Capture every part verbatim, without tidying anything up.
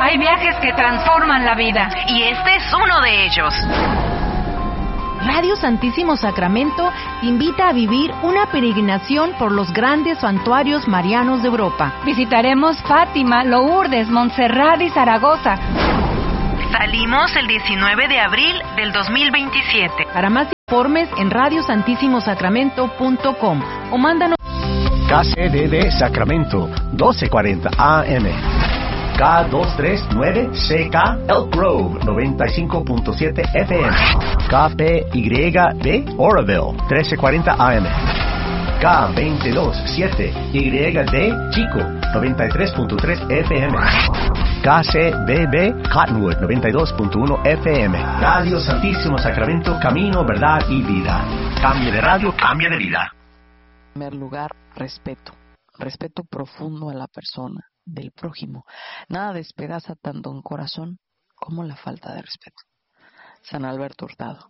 Hay viajes que transforman la vida. Y este es uno de ellos. Radio Santísimo Sacramento te invita a vivir una peregrinación por los grandes santuarios marianos de Europa. Visitaremos Fátima, Lourdes, Montserrat y Zaragoza. Salimos el diecinueve de abril del dos mil veintisiete. Para más informes en radio santísimo sacramento punto com o mándanos K C D D Sacramento, doce cuarenta A M. K doscientos treinta y nueve C K Elk Grove, noventa y cinco punto siete F M. K P Y D Oroville, trece cuarenta A M. K veintidós siete Y D Chico, noventa y tres punto tres F M. K C B B Cottonwood, noventa y dos punto uno F M. Radio Santísimo Sacramento, camino, verdad y vida. Cambio de radio, cambio de vida. En primer lugar, respeto. Respeto profundo a la persona, del prójimo. Nada despedaza tanto un corazón como la falta de respeto. San Alberto Hurtado.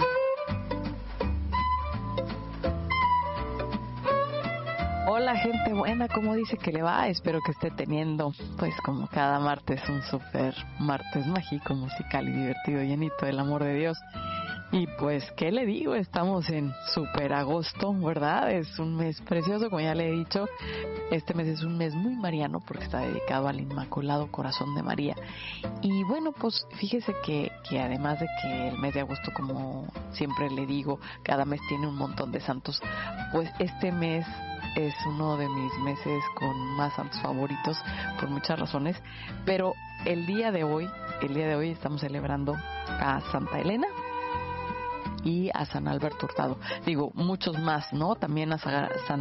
Hola gente buena, ¿cómo dice que le va? Espero que esté teniendo, pues como cada martes, un super martes mágico, musical y divertido, llenito del amor de Dios. Y pues, ¿qué le digo? Estamos en super agosto, ¿verdad? Es un mes precioso, como ya le he dicho. Este mes es un mes muy mariano porque está dedicado al Inmaculado Corazón de María. Y bueno, pues fíjese que, que además de que el mes de agosto, como siempre le digo, cada mes tiene un montón de santos, pues este mes es uno de mis meses con más santos favoritos por muchas razones. Pero el día de hoy, el día de hoy estamos celebrando a Santa Elena y a San Alberto Hurtado. Digo, muchos más, ¿no? También a San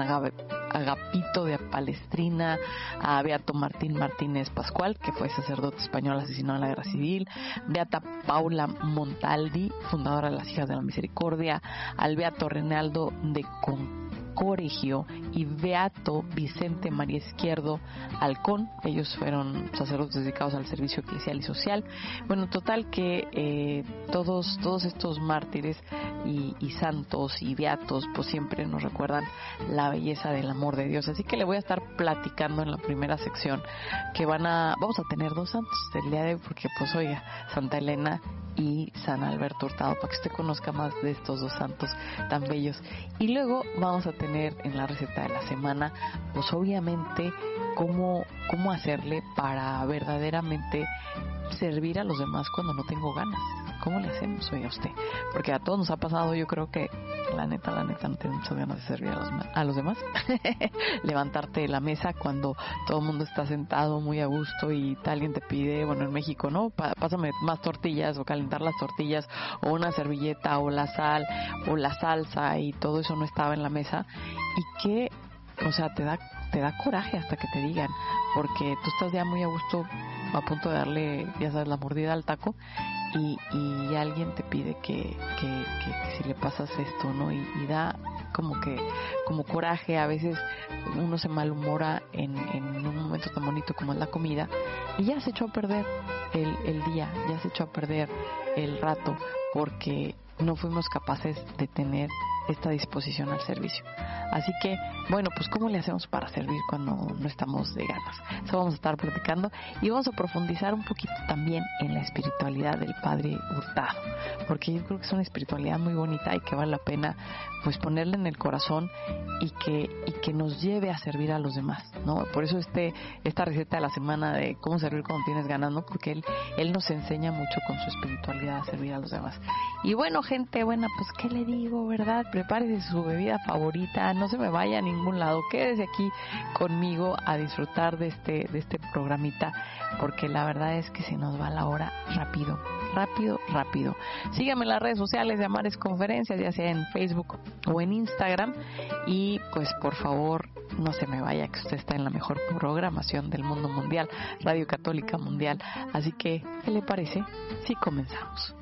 Agapito de Palestrina, a Beato Martín Martínez Pascual, que fue sacerdote español asesinado en la Guerra Civil, Beata Paula Montaldi, fundadora de las Hijas de la Misericordia, al Beato Reinaldo de Concoregio y Beato Vicente María Izquierdo Halcón. Ellos fueron sacerdotes dedicados al servicio eclesial y social. Bueno, total que eh, todos todos estos mártires y, y santos y beatos pues siempre nos recuerdan la belleza del amor de Dios. Así que le voy a estar platicando en la primera sección que van a vamos a tener dos santos del día de hoy, porque pues oiga, Santa Elena y San Alberto Hurtado, para que usted conozca más de estos dos santos tan bellos. Y luego vamos a tener en la receta de la semana, pues obviamente cómo, cómo hacerle para verdaderamente servir a los demás cuando no tengo ganas. ¿Cómo le hacemos, oiga usted? Porque a todos nos ha pasado, yo creo que la neta, la neta no tengo muchas ganas de servir a los, a los demás. Levantarte de la mesa cuando todo el mundo está sentado muy a gusto y alguien te pide, bueno, en México, ¿no? Pa- pásame más tortillas o calentar las tortillas o una servilleta o la sal o la salsa, y todo eso no estaba en la mesa. Y que, o sea, te da, te da coraje hasta que te digan, porque tú estás ya muy a gusto, a punto de darle, ya sabes, la mordida al taco, y, y alguien te pide que, que, que, que si le pasas esto, ¿no? Y, y da como que, como coraje. A veces uno se malhumora en, en un momento tan bonito como es la comida, y ya se echó a perder el, el día, ya se echó a perder el rato, porque no fuimos capaces de tener esta disposición al servicio. Así que, bueno, pues ¿cómo le hacemos para servir cuando no estamos de ganas? Eso vamos a estar platicando, y vamos a profundizar un poquito también en la espiritualidad del Padre Hurtado, porque yo creo que es una espiritualidad muy bonita y que vale la pena pues ponerle en el corazón y que y que nos lleve a servir a los demás, ¿no? Por eso este esta receta de la semana de cómo servir cuando tienes ganas, ¿no? Porque él él nos enseña mucho con su espiritualidad a servir a los demás. Y bueno, gente buena, pues ¿qué le digo, verdad? Prepárese su bebida favorita, no se me vaya a ningún lado, quédese aquí conmigo a disfrutar de este de este programita, porque la verdad es que se nos va la hora rápido, rápido, rápido. Síganme en las redes sociales de Amares Conferencias, ya sea en Facebook o en Instagram, y pues por favor no se me vaya, que usted está en la mejor programación del mundo mundial, Radio Católica Mundial. Así que, ¿qué le parece si comenzamos?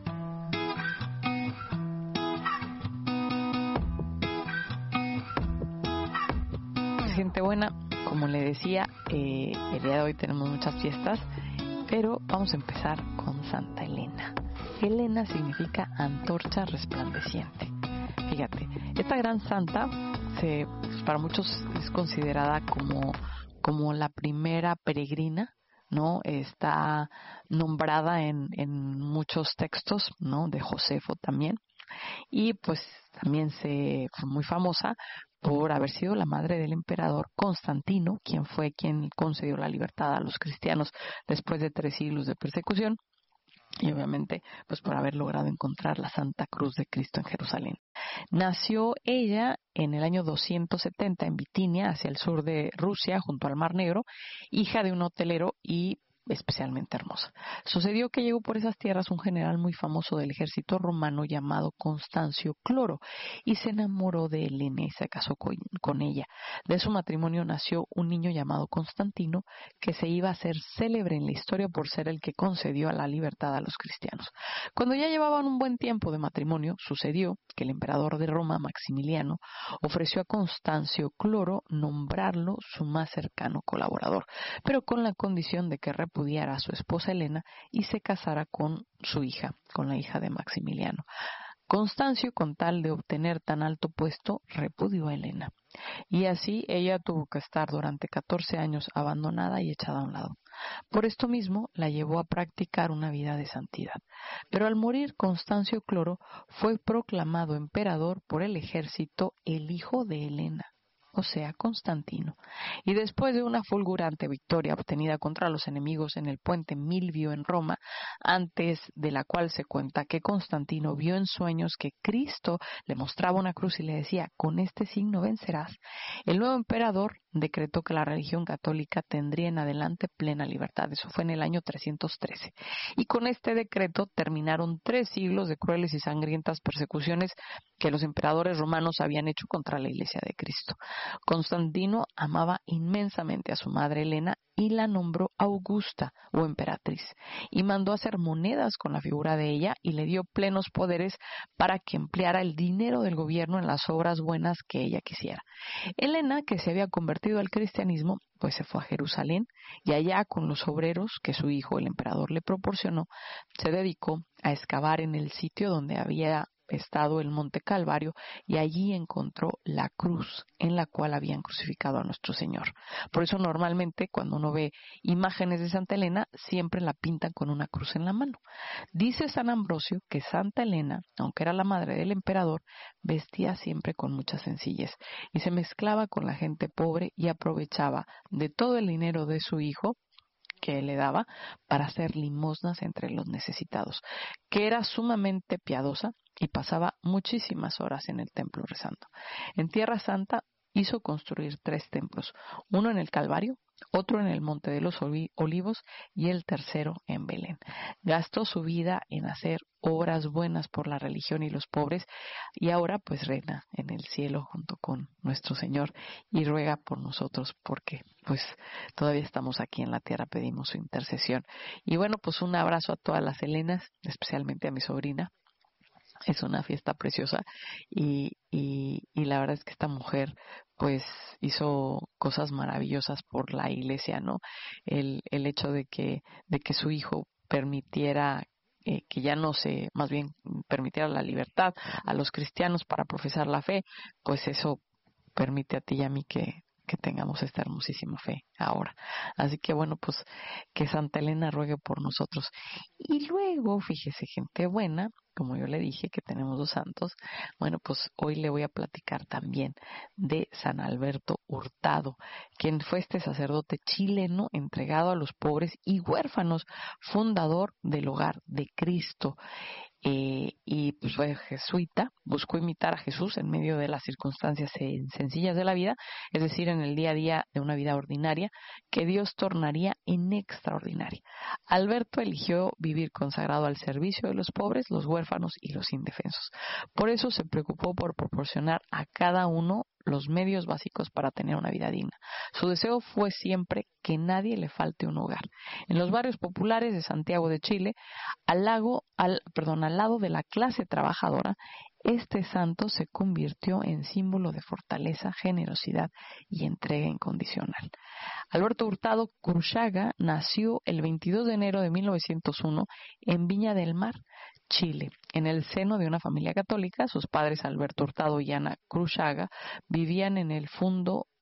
Gente buena, como le decía, eh, el día de hoy tenemos muchas fiestas, pero vamos a empezar con Santa Elena. Elena significa antorcha resplandeciente. Fíjate, esta gran santa se, pues para muchos es considerada como, como la primera peregrina ¿no? Está nombrada en, en muchos textos, ¿no? De Josefo también. Y pues también se fue muy famosa por haber sido la madre del emperador Constantino, quien fue quien concedió la libertad a los cristianos después de tres siglos de persecución. Y obviamente, pues por haber logrado encontrar la Santa Cruz de Cristo en Jerusalén. Nació ella en el año doscientos setenta en Bitinia, hacia el sur de Rusia, junto al Mar Negro, hija de un hotelero y especialmente hermosa. Sucedió que llegó por esas tierras un general muy famoso del ejército romano llamado Constancio Cloro y se enamoró de Helena y se casó con, con ella. De su matrimonio nació un niño llamado Constantino que se iba a hacer célebre en la historia por ser el que concedió la libertad a los cristianos. Cuando ya llevaban un buen tiempo de matrimonio, sucedió que el emperador de Roma, Maximiliano, ofreció a Constancio Cloro nombrarlo su más cercano colaborador, pero con la condición de que repudiara a su esposa Helena y se casara con su hija, con la hija de Maximiliano. Constancio, con tal de obtener tan alto puesto, repudió a Helena. Y así ella tuvo que estar durante catorce años abandonada y echada a un lado. Por esto mismo la llevó a practicar una vida de santidad. Pero al morir Constancio Cloro fue proclamado emperador por el ejército el hijo de Helena, o sea, Constantino. Y después de una fulgurante victoria obtenida contra los enemigos en el puente Milvio en Roma, antes de la cual se cuenta que Constantino vio en sueños que Cristo le mostraba una cruz y le decía, con este signo vencerás, el nuevo emperador decretó que la religión católica tendría en adelante plena libertad. Eso fue en el año trescientos trece. Y con este decreto terminaron tres siglos de crueles y sangrientas persecuciones que los emperadores romanos habían hecho contra la Iglesia de Cristo. Constantino amaba inmensamente a su madre Helena y la nombró Augusta o emperatriz y mandó hacer monedas con la figura de ella y le dio plenos poderes para que empleara el dinero del gobierno en las obras buenas que ella quisiera. Helena, que se había convertido al cristianismo, pues se fue a Jerusalén y allá con los obreros que su hijo el emperador le proporcionó, se dedicó a excavar en el sitio donde había estado el Monte Calvario y allí encontró la cruz en la cual habían crucificado a nuestro Señor. Por eso normalmente cuando uno ve imágenes de Santa Helena siempre la pintan con una cruz en la mano. Dice San Ambrosio que Santa Helena, aunque era la madre del emperador, vestía siempre con mucha sencillez y se mezclaba con la gente pobre y aprovechaba de todo el dinero de su hijo que le daba para hacer limosnas entre los necesitados, que era sumamente piadosa y pasaba muchísimas horas en el templo rezando. En Tierra Santa hizo construir tres templos, uno en el Calvario, otro en el Monte de los Olivos y el tercero en Belén. Gastó su vida en hacer obras buenas por la religión y los pobres y ahora pues reina en el cielo junto con nuestro Señor y ruega por nosotros porque pues todavía estamos aquí en la tierra, pedimos su intercesión. Y bueno, pues un abrazo a todas las Helenas, especialmente a mi sobrina. Es una fiesta preciosa y, y, y la verdad es que esta mujer pues hizo cosas maravillosas por la iglesia, ¿no? El, el hecho de que, de que su hijo permitiera eh, que ya no se, más bien permitiera la libertad a los cristianos para profesar la fe, pues eso permite a ti y a mí que que tengamos esta hermosísima fe ahora. Así que bueno, pues que Santa Helena ruegue por nosotros. Y luego, fíjese, gente buena, como yo le dije que tenemos dos santos, bueno, pues hoy le voy a platicar también de San Alberto Hurtado, quien fue este sacerdote chileno entregado a los pobres y huérfanos, fundador del Hogar de Cristo. Eh, y pues fue jesuita, buscó imitar a Jesús en medio de las circunstancias sencillas de la vida, es decir, en el día a día de una vida ordinaria, que Dios tornaría en extraordinaria. Alberto eligió vivir consagrado al servicio de los pobres, los huérfanos y los indefensos. Por eso se preocupó por proporcionar a cada uno los medios básicos para tener una vida digna. Su deseo fue siempre que nadie le falte un hogar. En los barrios populares de Santiago de Chile, al, lago, al, perdón, al lado de la clase trabajadora, este santo se convirtió en símbolo de fortaleza, generosidad y entrega incondicional. Alberto Hurtado Cruchaga nació el veintidós de enero de mil novecientos uno en Viña del Mar, Chile, en el seno de una familia católica. Sus padres Alberto Hurtado y Ana Cruchaga vivían en el fondo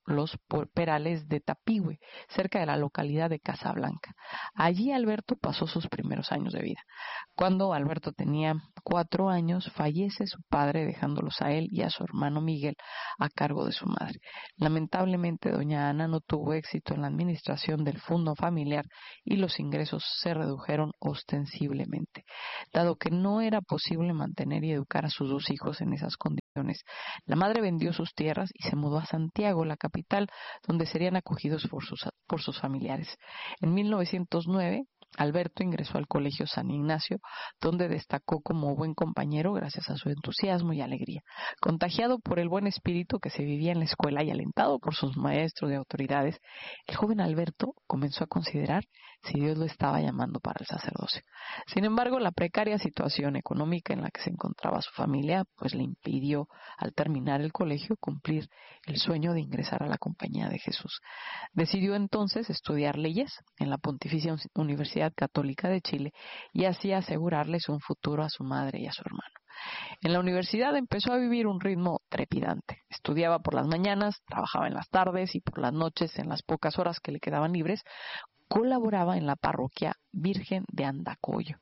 los perales de Tapigüe, cerca de la localidad de Casablanca. Allí Alberto pasó sus primeros años de vida. Cuando Alberto tenía cuatro años, fallece su padre, dejándolos a él y a su hermano Miguel a cargo de su madre. Lamentablemente, doña Ana no tuvo éxito en la administración del fondo familiar y los ingresos se redujeron ostensiblemente. Dado que no era posible mantener y educar a sus dos hijos en esas condiciones, la madre vendió sus tierras y se mudó a Santiago, la capital, donde serían acogidos por sus, por sus familiares. En mil novecientos nueve, Alberto ingresó al Colegio San Ignacio, donde destacó como buen compañero gracias a su entusiasmo y alegría. Contagiado por el buen espíritu que se vivía en la escuela y alentado por sus maestros y autoridades, el joven Alberto comenzó a considerar si Dios lo estaba llamando para el sacerdocio. Sin embargo, la precaria situación económica en la que se encontraba su familia, pues le impidió, al terminar el colegio, cumplir el sueño de ingresar a la Compañía de Jesús. Decidió entonces estudiar leyes en la Pontificia Universidad Católica de Chile y así asegurarles un futuro a su madre y a su hermano. En la universidad empezó a vivir un ritmo trepidante. Estudiaba por las mañanas, trabajaba en las tardes y por las noches, en las pocas horas que le quedaban libres, colaboraba en la parroquia Virgen de Andacollo.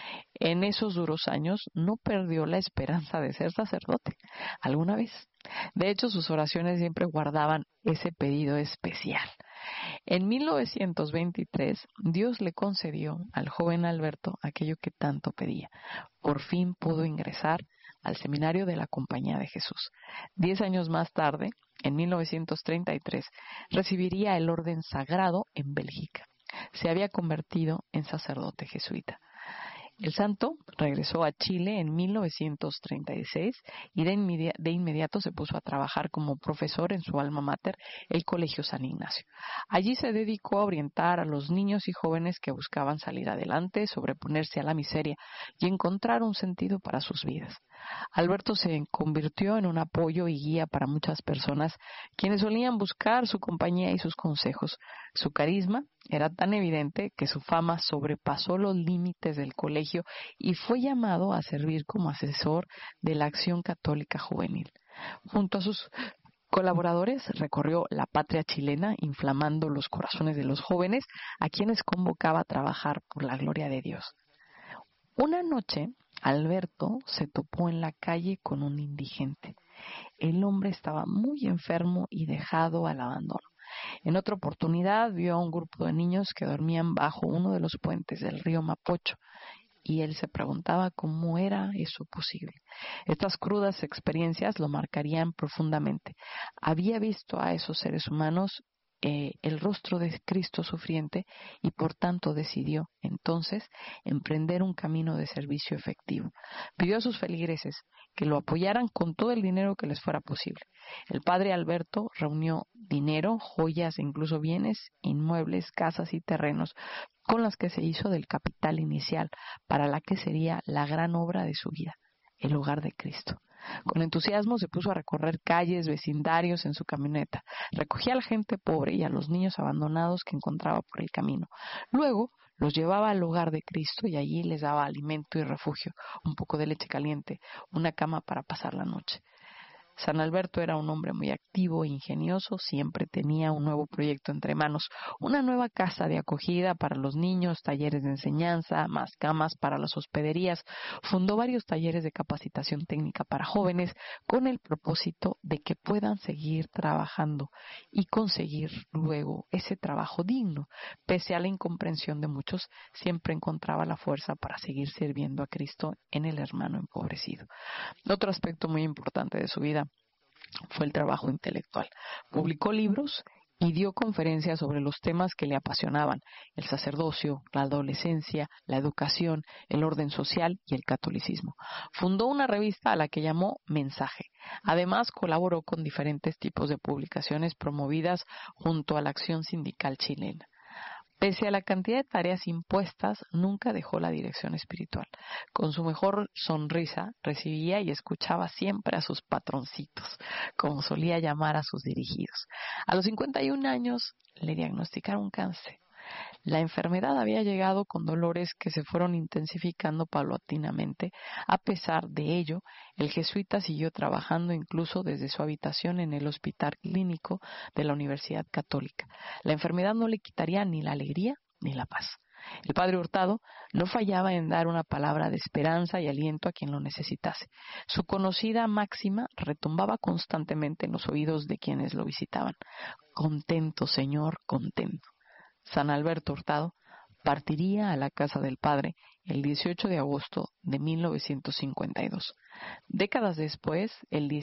En esos duros años no perdió la esperanza de ser sacerdote alguna vez. De hecho, sus oraciones siempre guardaban ese pedido especial. En mil novecientos veintitrés, Dios le concedió al joven Alberto aquello que tanto pedía. Por fin pudo ingresar al seminario de la Compañía de Jesús. Diez años más tarde, en mil novecientos treinta y tres, recibiría el orden sagrado en Bélgica. Se había convertido en sacerdote jesuita. El santo regresó a Chile en mil novecientos treinta y seis y de, inmedi- de inmediato se puso a trabajar como profesor en su alma mater, el Colegio San Ignacio. Allí se dedicó a orientar a los niños y jóvenes que buscaban salir adelante, sobreponerse a la miseria y encontrar un sentido para sus vidas. Alberto se convirtió en un apoyo y guía para muchas personas quienes solían buscar su compañía y sus consejos. Su carisma era tan evidente que su fama sobrepasó los límites del colegio y fue llamado a servir como asesor de la Acción Católica Juvenil. Junto a sus colaboradores recorrió la patria chilena inflamando los corazones de los jóvenes a quienes convocaba a trabajar por la gloria de Dios. Una noche, Alberto se topó en la calle con un indigente. El hombre estaba muy enfermo y dejado al abandono. En otra oportunidad vio a un grupo de niños que dormían bajo uno de los puentes del río Mapocho y él se preguntaba cómo era eso posible. Estas crudas experiencias lo marcarían profundamente. Había visto a esos seres humanos eh, el rostro de Cristo sufriente y por tanto decidió entonces emprender un camino de servicio efectivo. Pidió a sus feligreses que lo apoyaran con todo el dinero que les fuera posible. El padre Alberto reunió dinero, joyas e incluso bienes, inmuebles, casas y terrenos con las que se hizo del capital inicial para la que sería la gran obra de su vida, el hogar de Cristo. Con entusiasmo se puso a recorrer calles, vecindarios en su camioneta. Recogía a la gente pobre y a los niños abandonados que encontraba por el camino. Luego los llevaba al hogar de Cristo y allí les daba alimento y refugio, un poco de leche caliente, una cama para pasar la noche. San Alberto era un hombre muy activo e ingenioso, siempre tenía un nuevo proyecto entre manos, una nueva casa de acogida para los niños, talleres de enseñanza, más camas para las hospederías. Fundó varios talleres de capacitación técnica para jóvenes con el propósito de que puedan seguir trabajando y conseguir luego ese trabajo digno. Pese a la incomprensión de muchos, siempre encontraba la fuerza para seguir sirviendo a Cristo en el hermano empobrecido. Otro aspecto muy importante de su vida fue el trabajo intelectual. Publicó libros y dio conferencias sobre los temas que le apasionaban: el sacerdocio, la adolescencia, la educación, el orden social y el catolicismo. Fundó una revista a la que llamó Mensaje. Además, colaboró con diferentes tipos de publicaciones promovidas junto a la Acción Sindical Chilena. Pese a la cantidad de tareas impuestas, nunca dejó la dirección espiritual. Con su mejor sonrisa, recibía y escuchaba siempre a sus patroncitos, como solía llamar a sus dirigidos. A los cincuenta y un años, le diagnosticaron cáncer. La enfermedad había llegado con dolores que se fueron intensificando paulatinamente. A pesar de ello, el jesuita siguió trabajando incluso desde su habitación en el Hospital Clínico de la Universidad Católica. La enfermedad no le quitaría ni la alegría ni la paz. El padre Hurtado no fallaba en dar una palabra de esperanza y aliento a quien lo necesitase. Su conocida máxima retumbaba constantemente en los oídos de quienes lo visitaban. Contento, Señor, contento. San Alberto Hurtado partiría a la casa del padre el dieciocho de agosto de mil novecientos cincuenta y dos. Décadas después, el